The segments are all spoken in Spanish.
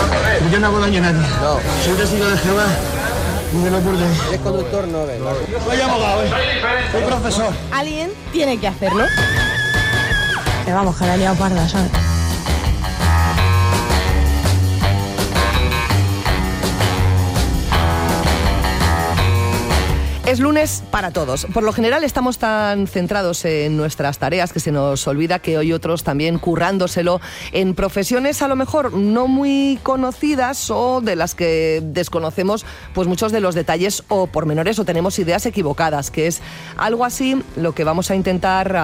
Yo no hago daño a nadie. No. Soy testigo de Jehová y de los burdeles. Eres conductor, no, ¿verdad? Soy abogado, soy profesor. Alguien tiene que hacerlo. Vamos, que la he liado parda, ¿sabes? Es lunes para todos. Por lo general estamos tan centrados en nuestras tareas que se nos olvida que hoy otros también currándoselo en profesiones a lo mejor no muy conocidas o de las que desconocemos pues muchos de los detalles o pormenores o tenemos ideas equivocadas, que es algo así a lo que vamos a intentar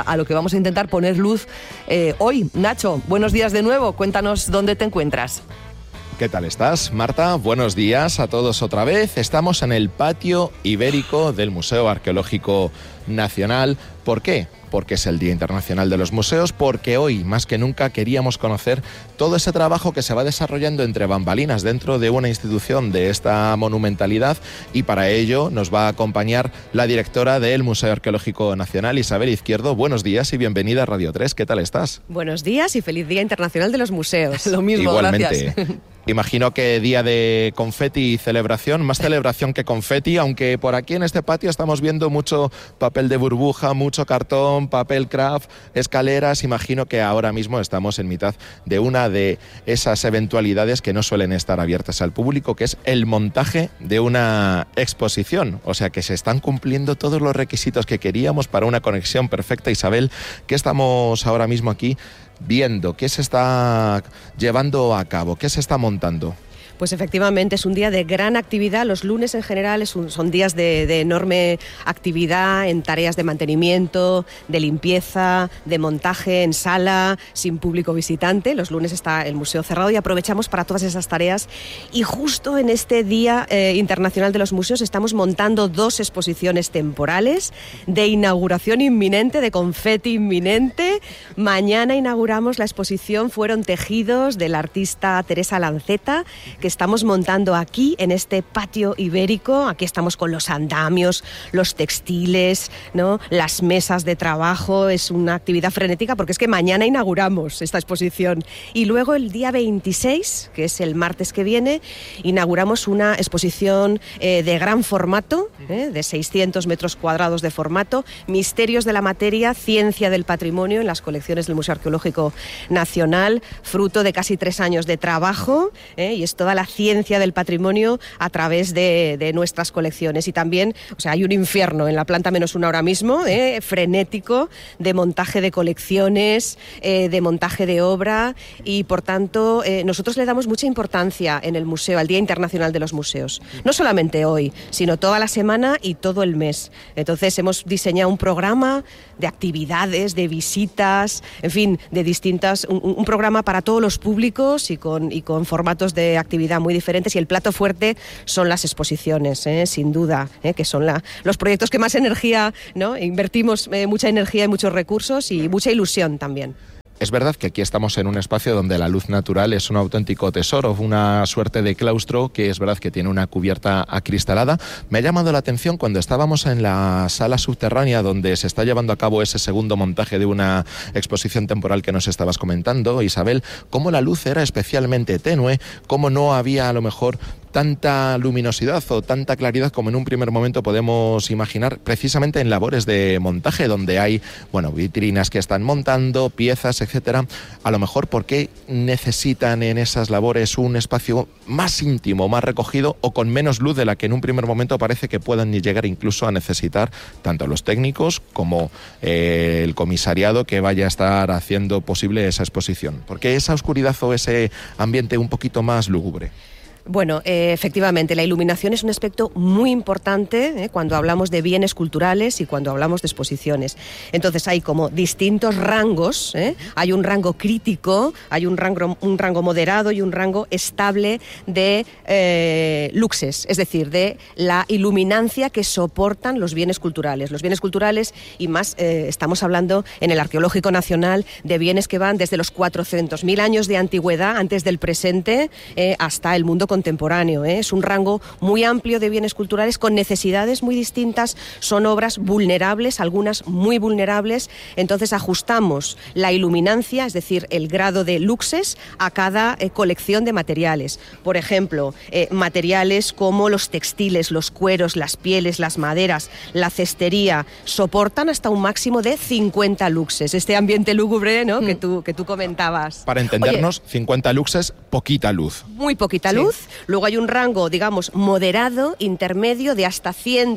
poner luz hoy. Nacho, buenos días de nuevo. Cuéntanos dónde te encuentras. ¿Qué tal estás, Marta? Buenos días a todos otra vez. Estamos en el patio ibérico del Museo Arqueológico Nacional. ¿Por qué? Porque es el Día Internacional de los Museos, porque hoy, más que nunca, queríamos conocer todo ese trabajo que se va desarrollando entre bambalinas dentro de una institución de esta monumentalidad, y para ello nos va a acompañar la directora del Museo Arqueológico Nacional, Isabel Izquierdo. Buenos días y bienvenida a Radio 3. ¿Qué tal estás? Buenos días y feliz Día Internacional de los Museos. Lo mismo, igualmente. Gracias. Imagino que día de confeti y celebración, más celebración que confeti, aunque por aquí en este patio estamos viendo mucho papel de burbuja, mucho cartón, papel craft, escaleras. Imagino que ahora mismo estamos en mitad de una de esas eventualidades que no suelen estar abiertas al público, que es el montaje de una exposición. O sea que se están cumpliendo todos los requisitos que queríamos para una conexión perfecta. Isabel, ¿qué estamos ahora mismo aquí viendo? ¿Qué se está llevando a cabo? ¿Qué se está montando? Pues efectivamente es un día de gran actividad. Los lunes en general son días de enorme actividad en tareas de mantenimiento, de limpieza, de montaje en sala, sin público visitante. Los lunes está el museo cerrado y aprovechamos para todas esas tareas. Y justo en este Día Internacional de los Museos estamos montando 2 exposiciones temporales de inauguración inminente, de confeti inminente. Mañana inauguramos la exposición Fueron tejidos de la artista Teresa Lanceta, que estamos montando aquí en este patio ibérico. Aquí estamos con los andamios, los textiles, ¿no?, las mesas de trabajo. Es una actividad frenética porque es que mañana inauguramos esta exposición. Y luego el día 26, que es el martes que viene, inauguramos una exposición de gran formato, de 600 metros cuadrados de formato, Misterios de la materia, ciencia del patrimonio, en las colecciones del Museo Arqueológico Nacional, fruto de casi 3 años de trabajo, y es toda la ciencia del patrimonio a través de nuestras colecciones. Y también, o sea, hay un infierno en la planta -1 ahora mismo, frenético, de montaje de colecciones, de montaje de obra, y por tanto nosotros le damos mucha importancia en el museo al Día Internacional de los Museos. No solamente hoy, sino toda la semana y todo el mes. Entonces hemos diseñado un programa de actividades, de visitas, en fin, de distintas, un programa para todos los públicos y con formatos de actividad muy diferentes, y el plato fuerte son las exposiciones, sin duda, que son los proyectos que más energía, ¿no?, invertimos, mucha energía y muchos recursos y mucha ilusión también. Es verdad que aquí estamos en un espacio donde la luz natural es un auténtico tesoro, una suerte de claustro que es verdad que tiene una cubierta acristalada. Me ha llamado la atención cuando estábamos en la sala subterránea donde se está llevando a cabo ese segundo montaje de una exposición temporal que nos estabas comentando, Isabel, cómo la luz era especialmente tenue, cómo no había a lo mejor tanta luminosidad o tanta claridad como en un primer momento podemos imaginar, precisamente en labores de montaje donde hay, bueno, vitrinas que están montando, piezas, etcétera. A lo mejor, ¿por qué necesitan en esas labores un espacio más íntimo, más recogido o con menos luz de la que en un primer momento parece que puedan llegar incluso a necesitar tanto los técnicos como el comisariado que vaya a estar haciendo posible esa exposición? ¿Por qué esa oscuridad o ese ambiente un poquito más lúgubre? Bueno, efectivamente, la iluminación es un aspecto muy importante cuando hablamos de bienes culturales y cuando hablamos de exposiciones. Entonces hay como distintos rangos, hay un rango crítico, hay un rango moderado y un rango estable de luxes, es decir, de la iluminancia que soportan los bienes culturales. Los bienes culturales, y más estamos hablando en el Arqueológico Nacional de bienes que van desde los 400.000 años de antigüedad antes del presente hasta el mundo contemporáneo. contemporáneo, ¿eh? Es un rango muy amplio de bienes culturales con necesidades muy distintas, son obras vulnerables, algunas muy vulnerables, entonces ajustamos la iluminancia, es decir, el grado de luxes a cada colección de materiales. Por ejemplo, materiales como los textiles, los cueros, las pieles, las maderas, la cestería, soportan hasta un máximo de 50 luxes. Este ambiente lúgubre, ¿no? que tú comentabas. Para entendernos, 50 luxes, poquita luz. Muy poquita luz. Luego hay un rango, digamos, moderado, intermedio, de hasta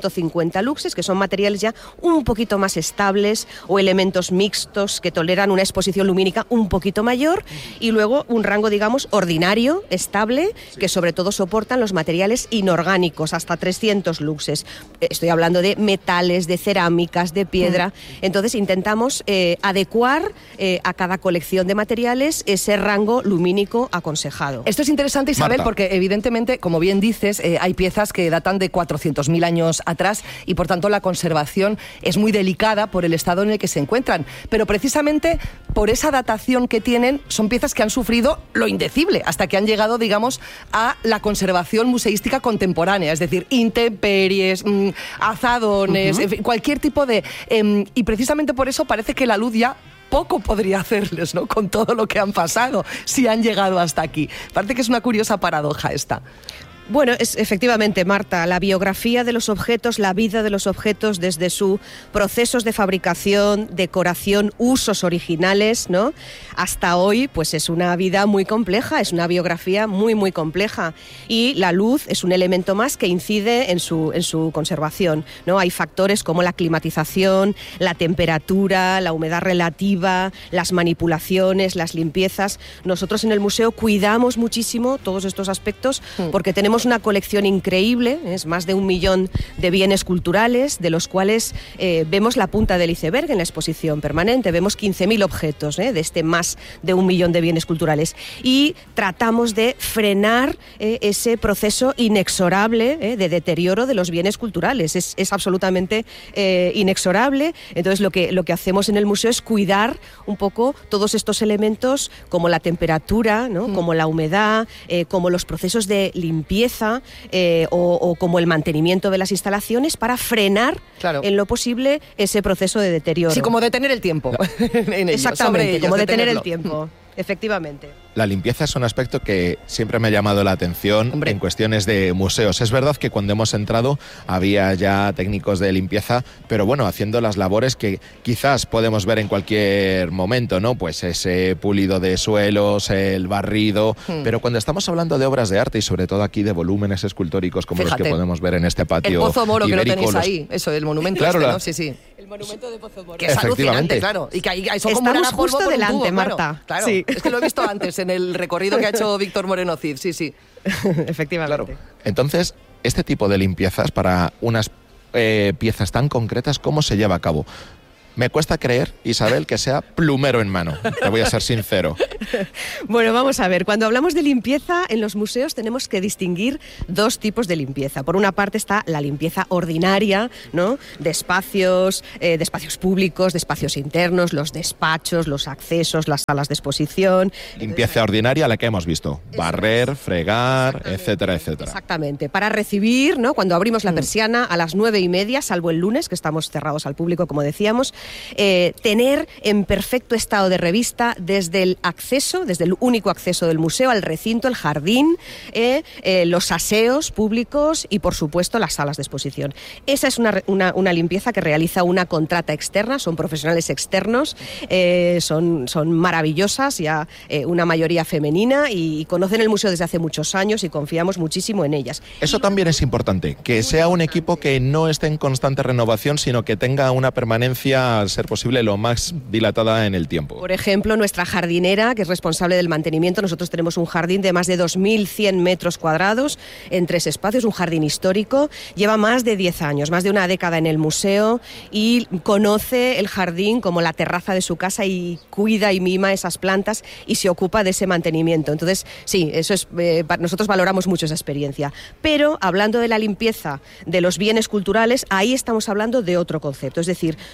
150 luxes, que son materiales ya un poquito más estables, o elementos mixtos que toleran una exposición lumínica un poquito mayor, y luego un rango, digamos, ordinario, estable, que sobre todo soportan los materiales inorgánicos, hasta 300 luxes. Estoy hablando de metales, de cerámicas, de piedra. Entonces intentamos adecuar a cada colección de materiales ese rango lumínico aconsejado. Esto es interesante, Isabel, Marta. porque evidentemente, como bien dices, hay piezas que datan de 400.000 años atrás y por tanto la conservación es muy delicada por el estado en el que se encuentran. Pero precisamente por esa datación que tienen, son piezas que han sufrido lo indecible hasta que han llegado, digamos, a la conservación museística contemporánea, es decir, intemperies, azadones, en fin, cualquier tipo de... y precisamente por eso parece que la luz ya poco podría hacerles, ¿no? Con todo lo que han pasado, si han llegado hasta aquí. Parece que es una curiosa paradoja esta. Bueno, es efectivamente, Marta, la biografía de los objetos, la vida de los objetos desde sus procesos de fabricación, decoración, usos originales, ¿no? Hasta hoy, pues es una vida muy compleja, es una biografía muy, muy compleja. Y la luz es un elemento más que incide en su conservación, ¿no? Hay factores como la climatización, la temperatura, la humedad relativa, las manipulaciones, las limpiezas. Nosotros en el museo cuidamos muchísimo todos estos aspectos porque tenemos una colección increíble, es más de 1 millón de bienes culturales, de los cuales vemos la punta del iceberg en la exposición permanente, vemos 15.000 objetos de este más de 1 millón de bienes culturales, y tratamos de frenar ese proceso inexorable de deterioro de los bienes culturales. Es absolutamente inexorable. Entonces lo que hacemos en el museo es cuidar un poco todos estos elementos, como la temperatura, ¿no? Como la humedad, como los procesos de limpieza, o como el mantenimiento de las instalaciones, para frenar en lo posible ese proceso de deterioro. Sí, como detener el tiempo. Exactamente, como detener el tiempo. Efectivamente. La limpieza es un aspecto que siempre me ha llamado la atención en cuestiones de museos. Es verdad que cuando hemos entrado había ya técnicos de limpieza, pero bueno, haciendo las labores que quizás podemos ver en cualquier momento, ¿no? Pues ese pulido de suelos, el barrido, pero cuando estamos hablando de obras de arte y sobre todo aquí de volúmenes escultóricos como los que podemos ver en este patio el Pozo Moro ibérico, que lo tenéis ahí, eso, el monumento, claro, ¿no? Sí. El monumento de Pozo Moro. Que es alucinante, claro. Y que ahí son como estamos polvo justo por un delante, tubo, Marta. Claro. Sí. Es que lo he visto antes en el recorrido que ha hecho Víctor Moreno Cid, sí. Efectivamente. Claro. Entonces, este tipo de limpiezas para unas piezas tan concretas, ¿cómo se lleva a cabo? Me cuesta creer, Isabel, que sea plumero en mano. Te voy a ser sincero. Bueno, vamos a ver. Cuando hablamos de limpieza en los museos tenemos que distinguir dos tipos de limpieza. Por una parte está la limpieza ordinaria, ¿no? De espacios públicos, de espacios internos, los despachos, los accesos, las salas de exposición. Limpieza ordinaria, la que hemos visto. Barrer, fregar, etcétera, etcétera. Exactamente. Para recibir, ¿no? Cuando abrimos la persiana a las 9:30, salvo el lunes, que estamos cerrados al público, como decíamos, tener en perfecto estado de revista desde el acceso, desde el único acceso del museo al recinto, el jardín, los aseos públicos y, por supuesto, las salas de exposición. Esa es una limpieza que realiza una contrata externa, son profesionales externos, son maravillosas, ya una mayoría femenina, y conocen el museo desde hace muchos años y confiamos muchísimo en ellas. Eso también es importante, que sea un equipo que no esté en constante renovación, sino que tenga una permanencia, al ser posible, lo más dilatada en el tiempo. Por ejemplo, nuestra jardinera, que es responsable del mantenimiento, nosotros tenemos un jardín de más de 2.100 metros cuadrados en 3 espacios, un jardín histórico, lleva más de 10 años, más de una década en el museo, y conoce el jardín como la terraza de su casa y cuida y mima esas plantas y se ocupa de ese mantenimiento. Entonces, sí, eso es, nosotros valoramos mucho esa experiencia. Pero, hablando de la limpieza de los bienes culturales, ahí estamos hablando de otro concepto, es decir, son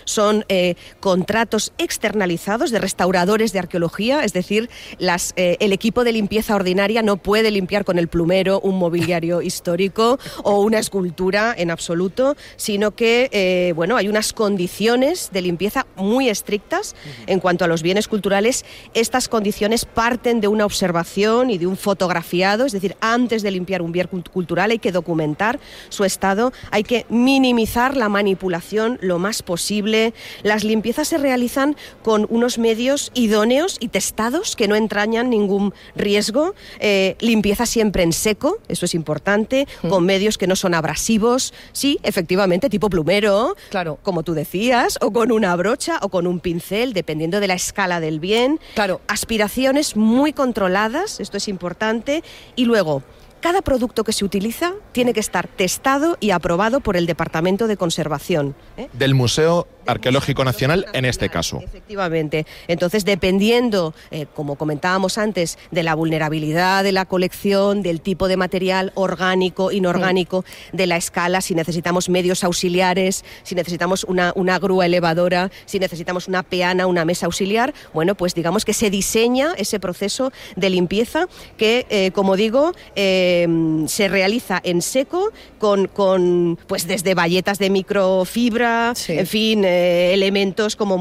contratos externalizados de restauradores de arqueología, es decir, el equipo de limpieza ordinaria no puede limpiar con el plumero un mobiliario histórico o una escultura en absoluto, sino que hay unas condiciones de limpieza muy estrictas en cuanto a los bienes culturales. Estas condiciones parten de una observación y de un fotografiado, es decir, antes de limpiar un bien cultural hay que documentar su estado, hay que minimizar la manipulación lo más posible. Las limpiezas se realizan con unos medios idóneos y testados que no entrañan ningún riesgo. Limpieza siempre en seco, eso es importante, con medios que no son abrasivos, sí, efectivamente, tipo plumero, claro, como tú decías, o con una brocha o con un pincel, dependiendo de la escala del bien. Claro. Aspiraciones muy controladas, esto es importante, y luego cada producto que se utiliza tiene que estar testado y aprobado por el Departamento de Conservación. Del Museo Arqueológico Nacional, en este caso. Efectivamente. Entonces, dependiendo, como comentábamos antes, de la vulnerabilidad de la colección, del tipo de material orgánico, inorgánico, de la escala, si necesitamos medios auxiliares, si necesitamos una grúa elevadora, si necesitamos una peana, una mesa auxiliar, bueno, pues digamos que se diseña ese proceso de limpieza que, como digo, se realiza en seco con pues desde bayetas de microfibra, sí, en fin, elementos como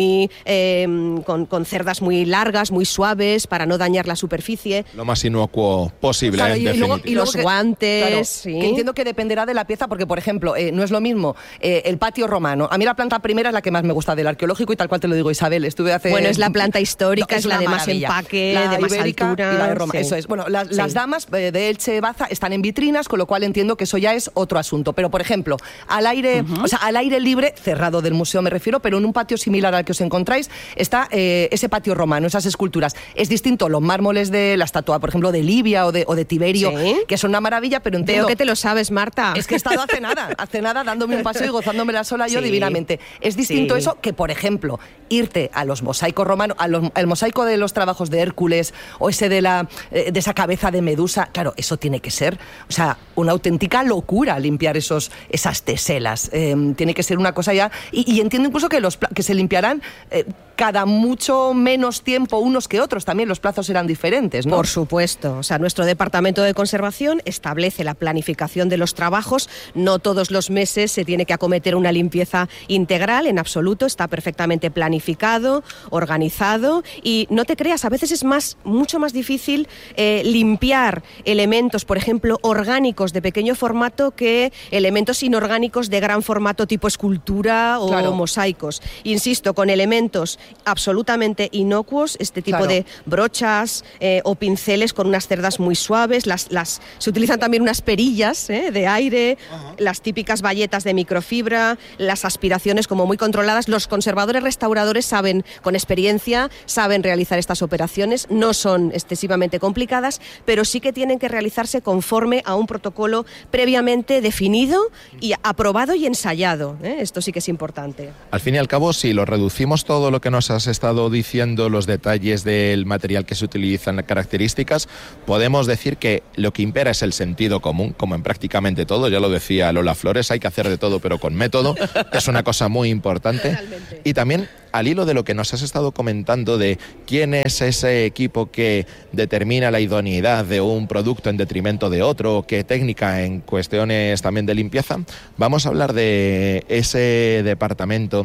con cerdas muy largas, muy suaves, para no dañar la superficie. Lo más inocuo posible, claro, en definitiva. Y los guantes. Claro, sí. Que entiendo que dependerá de la pieza, porque, por ejemplo, no es lo mismo el patio romano. A mí la planta primera es la que más me gusta del arqueológico, y tal cual te lo digo, Isabel. Bueno, es la planta histórica, es la de más empaque, la de más ibérica altura. Y la de Roma, sí. Eso es. Bueno, las damas de Elche Baza están en vitrinas, con lo cual entiendo que eso ya es otro asunto. Pero, por ejemplo, al aire libre, cerrado del museo me refiero, pero en un patio similar al que os encontráis, está ese patio romano, esas esculturas. Es distinto los mármoles de la estatua, por ejemplo, de Livia o de Tiberio, ¿sí?, que son una maravilla, pero entiendo... Veo que te lo sabes, Marta. Es que he estado hace nada dándome un paseo y gozándomela sola yo, sí, divinamente. Es distinto, sí, eso que, por ejemplo, irte a los mosaicos romanos, al mosaico de los trabajos de Hércules, o ese de esa cabeza de Medusa. Claro, eso tiene que ser, o sea, una auténtica locura limpiar esas teselas. Tiene que ser una cosa ya... Y entiendo incluso que se limpiarán cada mucho menos tiempo unos que otros. También los plazos serán diferentes, ¿no? Por supuesto. O sea, nuestro Departamento de Conservación establece la planificación de los trabajos. No todos los meses se tiene que acometer una limpieza integral, en absoluto. Está perfectamente planificado, organizado. Y no te creas, a veces es mucho más difícil limpiar elementos, por ejemplo, orgánicos de pequeño formato, que elementos inorgánicos de gran formato, tipo escultura o, claro, mosaicos. Insisto, con elementos absolutamente inocuos, este tipo, claro, de brochas o pinceles con unas cerdas muy suaves. Se utilizan también unas perillas de aire, las típicas bayetas de microfibra, las aspiraciones como muy controladas. Los conservadores restauradores saben, con experiencia, saben realizar estas operaciones. No son excesivamente complicadas, pero sí que tienen que realizarse conforme a un protocolo previamente definido y aprobado y ensayado. Esto sí que es importante. Al fin y al cabo, si lo reducimos todo lo que nos has estado diciendo, los detalles del material que se utilizan, las características, podemos decir que lo que impera es el sentido común, como en prácticamente todo. Ya lo decía Lola Flores, hay que hacer de todo pero con método. Es una cosa muy importante. Totalmente. Y también, al hilo de lo que nos has estado comentando de quién es ese equipo que determina la idoneidad de un producto en detrimento de otro, qué técnica en cuestiones también de limpieza, vamos a hablar de ese departamento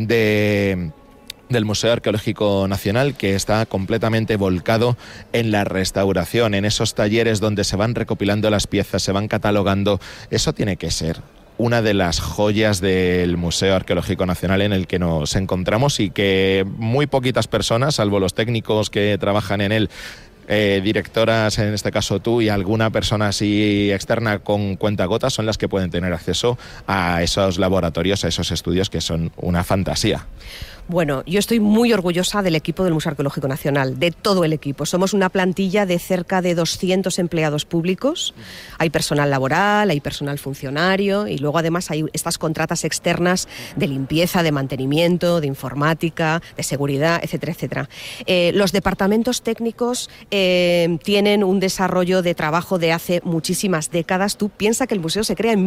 del Museo Arqueológico Nacional, que está completamente volcado en la restauración, en esos talleres donde se van recopilando las piezas, se van catalogando. Eso tiene que ser una de las joyas del Museo Arqueológico Nacional en el que nos encontramos, y que muy poquitas personas, salvo los técnicos que trabajan en él, directoras, en este caso tú, y alguna persona así externa con cuentagotas, son las que pueden tener acceso a esos laboratorios, a esos estudios que son una fantasía. Bueno, yo estoy muy orgullosa del equipo del Museo Arqueológico Nacional, de todo el equipo. Somos una plantilla de cerca de 200 empleados públicos. Hay personal laboral, hay personal funcionario y luego además hay estas contratas externas de limpieza, de mantenimiento, de informática, de seguridad, etcétera, etcétera. Los departamentos técnicos tienen un desarrollo de trabajo de hace muchísimas décadas. Tú piensas que el museo se crea en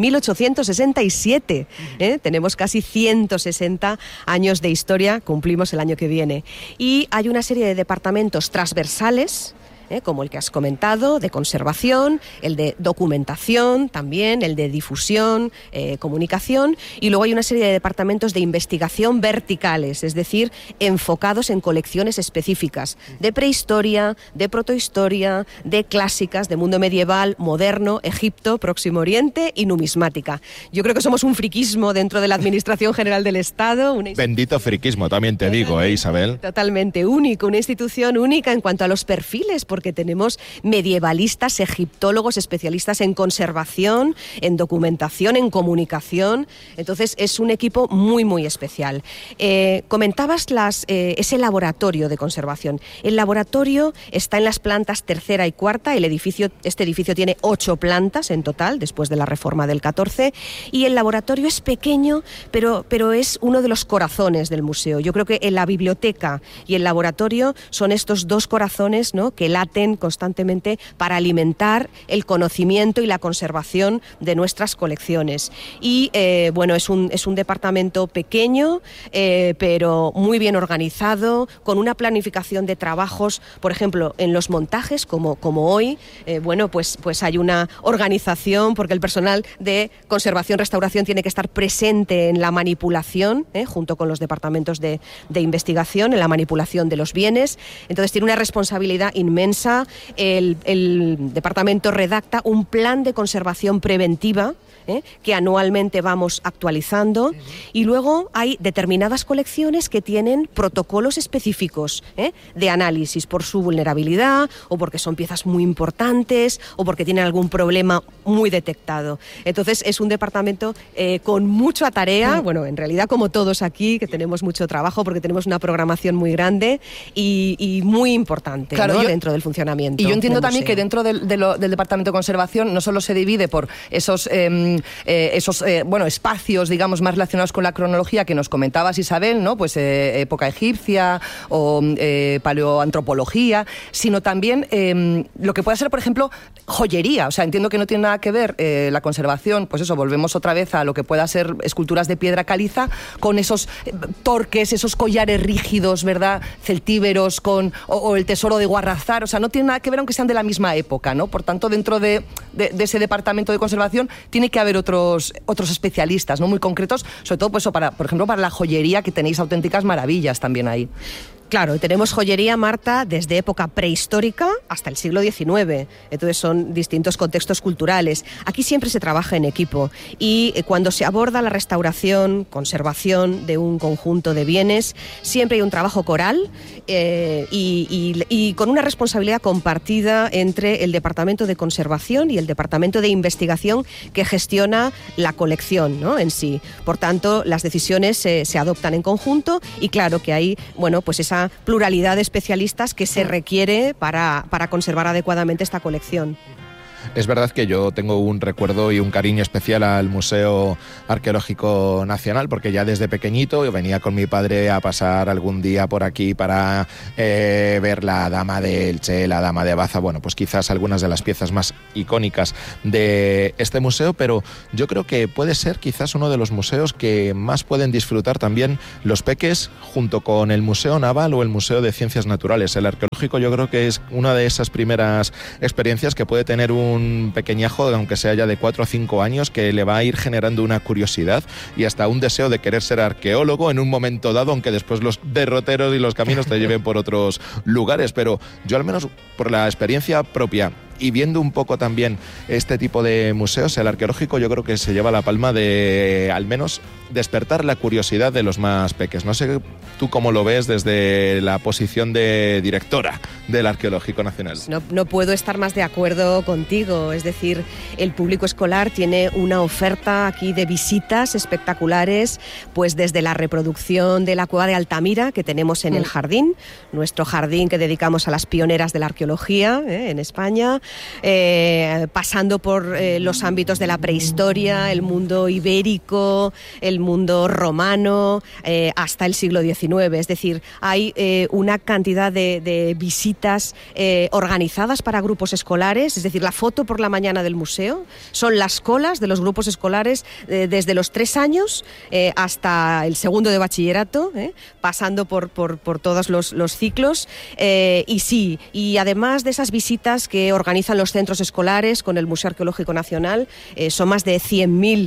1867. Tenemos casi 160 años de historia, cumplimos el año que viene. Y hay una serie de departamentos transversales, como el que has comentado, de conservación, el de documentación también, el de difusión, comunicación, y luego hay una serie de departamentos de investigación verticales, es decir, enfocados en colecciones específicas de prehistoria, de protohistoria, de clásicas, de mundo medieval, moderno, Egipto, Próximo Oriente y numismática. Yo creo que somos un friquismo dentro de la Administración General del Estado. Bendito friquismo, también te digo, Isabel. Totalmente único, una institución única en cuanto a los perfiles, porque tenemos medievalistas, egiptólogos, especialistas en conservación, en documentación, en comunicación. Entonces es un equipo muy, muy especial. Comentabas ese laboratorio de conservación. El laboratorio está en las plantas tercera y cuarta. Este edificio tiene 8 plantas en total, después de la reforma del 14, y el laboratorio es pequeño, pero es uno de los corazones del museo. Yo creo que en la biblioteca y el laboratorio son estos dos corazones, ¿no?, que laten constantemente para alimentar el conocimiento y la conservación de nuestras colecciones. Y bueno, es un departamento pequeño, pero muy bien organizado, con una planificación de trabajos, por ejemplo, en los montajes, como hoy, bueno, pues hay una organización, porque el personal de conservación-restauración tiene que estar presente en la manipulación, junto con los departamentos de investigación, en la manipulación de los bienes. Entonces tiene una responsabilidad inmensa. El departamento redacta un plan de conservación preventiva que anualmente vamos actualizando, y luego hay determinadas colecciones que tienen protocolos específicos de análisis por su vulnerabilidad, o porque son piezas muy importantes, o porque tienen algún problema muy detectado. Entonces es un departamento con mucha tarea, bueno, en realidad como todos aquí, que tenemos mucho trabajo porque tenemos una programación muy grande y muy importante, claro, ¿no?, dentro del funcionamiento. Y yo entiendo también que dentro del departamento de conservación no solo se divide por esos espacios, digamos, más relacionados con la cronología que nos comentabas, Isabel, ¿no? Pues época egipcia o paleoantropología, sino también lo que puede ser, por ejemplo, joyería. O sea, entiendo que no tiene nada que ver la conservación, pues eso, volvemos otra vez a lo que pueda ser esculturas de piedra caliza, con esos torques, esos collares rígidos, ¿verdad?, celtíberos, o el tesoro de Guarrazar. O sea, no tiene nada que ver, aunque sean de la misma época, ¿no? Por tanto, dentro de ese departamento de conservación tiene que haber otros especialistas, ¿no?, muy concretos, sobre todo, pues, por ejemplo, para la joyería, que tenéis auténticas maravillas también ahí. Claro, tenemos joyería, Marta, desde época prehistórica hasta el siglo XIX. Entonces son distintos contextos culturales. Aquí siempre se trabaja en equipo y cuando se aborda la restauración, conservación de un conjunto de bienes, siempre hay un trabajo coral y con una responsabilidad compartida entre el Departamento de Conservación y el Departamento de Investigación, que gestiona la colección, ¿no?, en sí. Por tanto, las decisiones se adoptan en conjunto y claro que hay, bueno, pues esa pluralidad de especialistas que se requiere para conservar adecuadamente esta colección. Es verdad que yo tengo un recuerdo y un cariño especial al Museo Arqueológico Nacional, porque ya desde pequeñito yo venía con mi padre a pasar algún día por aquí para ver la Dama de Elche, la Dama de Baza, bueno, pues quizás algunas de las piezas más icónicas de este museo, pero yo creo que puede ser quizás uno de los museos que más pueden disfrutar también los peques, junto con el Museo Naval o el Museo de Ciencias Naturales. El arqueológico yo creo que es una de esas primeras experiencias que puede tener un pequeñajo, aunque sea ya de 4 o 5 años, que le va a ir generando una curiosidad y hasta un deseo de querer ser arqueólogo en un momento dado, aunque después los derroteros y los caminos te lleven por otros lugares. Pero yo, al menos por la experiencia propia y viendo un poco también este tipo de museos, el arqueológico yo creo que se lleva la palma de, al menos, despertar la curiosidad de los más peques. No sé tú cómo lo ves desde la posición de directora del Arqueológico Nacional. No puedo estar más de acuerdo contigo, es decir, el público escolar tiene una oferta aquí de visitas espectaculares, pues desde la reproducción de la cueva de Altamira que tenemos en el jardín, nuestro jardín que dedicamos a las pioneras de la arqueología en España, pasando por los ámbitos de la prehistoria, el mundo ibérico, el mundo romano, hasta el siglo XIX. Es decir, hay una cantidad de visitas organizadas para grupos escolares, es decir, la foto por la mañana del museo son las colas de los grupos escolares desde los 3 años hasta el segundo de bachillerato, pasando por todos los ciclos. Y además de esas visitas que organizan los centros escolares con el Museo Arqueológico Nacional, son más de 100.000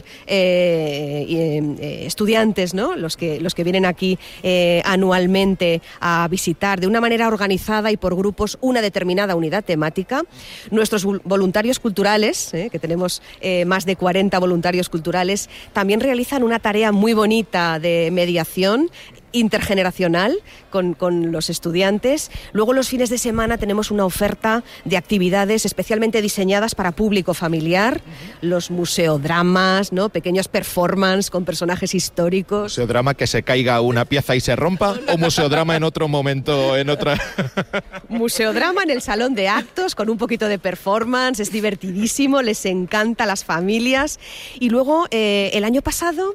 estudiantes, ¿no?, los que vienen aquí anualmente a visitar de una manera organizada y por grupos una determinada unidad temática. Nuestros voluntarios culturales, que tenemos más de 40 voluntarios culturales, también realizan una tarea muy bonita de mediación intergeneracional con los estudiantes. Luego los fines de semana tenemos una oferta de actividades especialmente diseñadas para público familiar, los museodramas, ¿no?, pequeños performances con personajes históricos. ¿Museodrama que se caiga una pieza y se rompa o museodrama en otro momento, en otra? Museodrama en el salón de actos con un poquito de performance, es divertidísimo, les encanta a las familias. Y luego el año pasado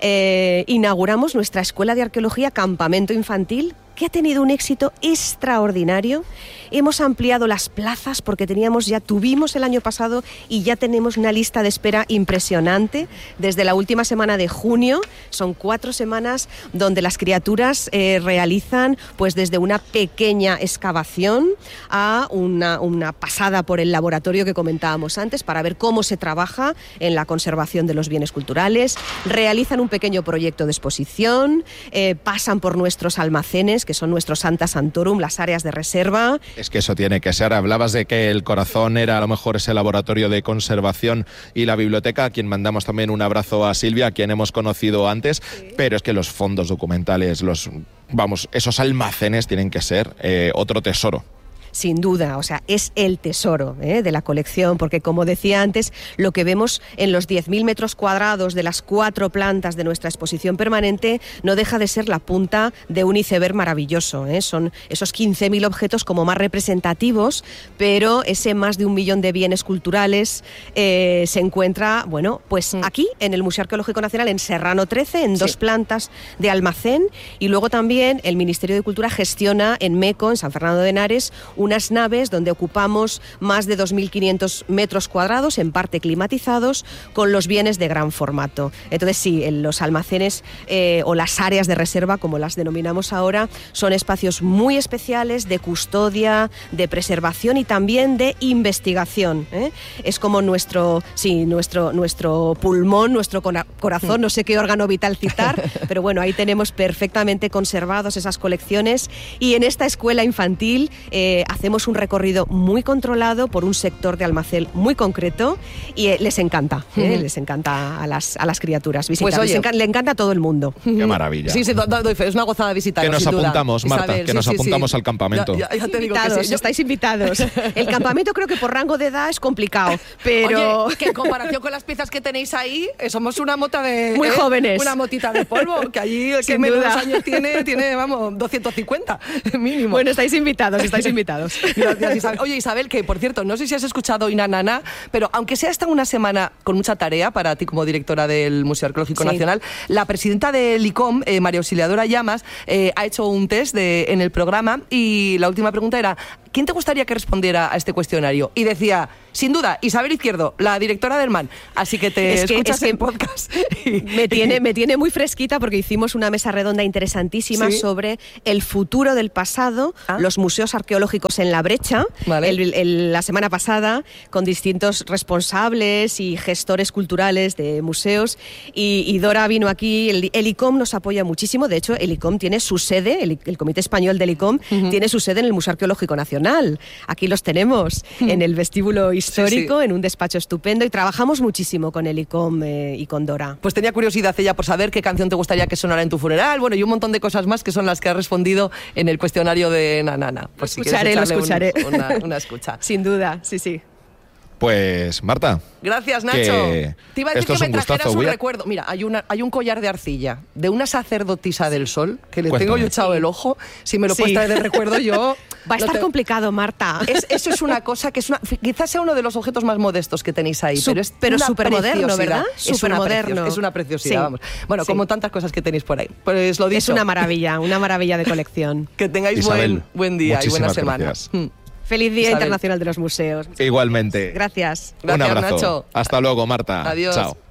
inauguramos nuestra escuela de arqueología Campamento Infantil, que ha tenido un éxito extraordinario. Hemos ampliado las plazas porque tuvimos el año pasado y ya tenemos una lista de espera impresionante. Desde la última semana de junio, son 4 semanas donde las criaturas realizan pues desde una pequeña excavación a una pasada por el laboratorio que comentábamos antes para ver cómo se trabaja en la conservación de los bienes culturales, realizan un pequeño proyecto de exposición, pasan por nuestros almacenes, que son nuestros Santa Santorum, las áreas de reserva. Es que eso tiene que ser. Hablabas de que el corazón era a lo mejor ese laboratorio de conservación y la biblioteca, a quien mandamos también un abrazo a Silvia, a quien hemos conocido antes, sí. Pero es que los fondos documentales, esos almacenes tienen que ser otro tesoro. Sin duda, o sea, es el tesoro de la colección, porque como decía antes, lo que vemos en los 10.000 metros cuadrados de las 4 plantas de nuestra exposición permanente no deja de ser la punta de un iceberg maravilloso. Son esos 15.000 objetos como más representativos, pero ese más de 1 millón de bienes culturales se encuentra, pues aquí en el Museo Arqueológico Nacional, en Serrano 13, en 2 plantas de almacén, y luego también el Ministerio de Cultura gestiona en Meco, en San Fernando de Henares, unas naves donde ocupamos más de 2.500 metros cuadrados, en parte climatizados, con los bienes de gran formato. Entonces sí, los almacenes o las áreas de reserva, como las denominamos ahora, son espacios muy especiales de custodia, de preservación y también de investigación. Es como nuestro pulmón, nuestro corazón, no sé qué órgano vital citar, pero bueno, ahí tenemos perfectamente conservados esas colecciones, y en esta escuela infantil hacemos un recorrido muy controlado por un sector de almacén muy concreto y les encanta, les encanta a las criaturas visitar. Pues, le encanta a todo el mundo. Qué maravilla. Sí, doy fe, es una gozada visitar. Que nos apuntamos, Marta, Isabel, nos apuntamos al campamento. Ya te digo que sí. Estáis invitados. El campamento creo que por rango de edad es complicado, pero... Oye, que en comparación con las piezas que tenéis ahí, somos una mota de... Muy jóvenes. Una motita de polvo, que allí el que menos años tiene, 250 mínimo. Bueno, estáis invitados. Gracias, Isabel. Oye, Isabel, que por cierto, no sé si has escuchado Inanana, pero aunque sea esta una semana con mucha tarea para ti como directora del Museo Arqueológico Nacional, la presidenta del ICOM, María Auxiliadora Llamas, ha hecho un test en el programa, y la última pregunta era: ¿quién te gustaría que respondiera a este cuestionario? Y decía, sin duda, Isabel Izquierdo, la directora del MAN. Así que escuchas el podcast. Me tiene muy fresquita, porque hicimos una mesa redonda interesantísima sobre el futuro del pasado, los museos arqueológicos en la brecha, la semana pasada, con distintos responsables y gestores culturales de museos. Y Dora vino aquí, el ICOM nos apoya muchísimo. De hecho, el ICOM tiene su sede, el Comité Español del ICOM tiene su sede en el Museo Arqueológico Nacional. Aquí los tenemos, en el vestíbulo histórico, en un despacho estupendo, y trabajamos muchísimo con el ICOM y con Dora. Pues tenía curiosidad ella por saber qué canción te gustaría que sonara en tu funeral, y un montón de cosas más que son las que has respondido en el cuestionario de Nanana. Pues escucharé, lo darle escucharé. una escucha. Sin duda, sí, sí. Pues, Marta. Gracias, Nacho. Que Te iba a decir esto que es me un gustazo. trajeras un recuerdo. Mira, hay un collar de arcilla de una sacerdotisa del sol que le Cuéntame. tengo yo echado el ojo. Si me lo puedes Sí. traer de recuerdo yo... Va a no estar te- complicado, Marta. Eso es una cosa que quizás sea uno de los objetos más modestos que tenéis ahí, Pero una supermoderno, preciosidad. ¿verdad? Es una Supermoderno. es una preciosidad, Sí. vamos. Bueno, Sí. como tantas cosas que tenéis por ahí. Pues lo dicho. Es una maravilla de colección. Que tengáis Isabel, buen día y buena muchísimas semana. gracias. Feliz Día Isabel. Internacional de los Museos. Igualmente. Gracias. Un Gracias, abrazo. Nacho. Hasta luego, Marta. Adiós. Chao.